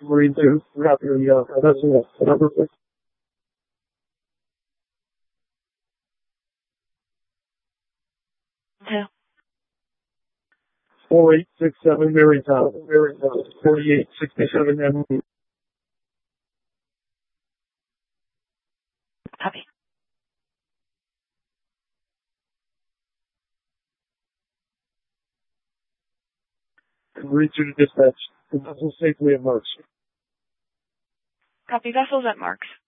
Marine 2, wrap your vessel number, please. 4867 Marytown, 4867 MD. Copy. Read through the dispatch. The vessel safely at Marks. Copy. Vessels at Marks.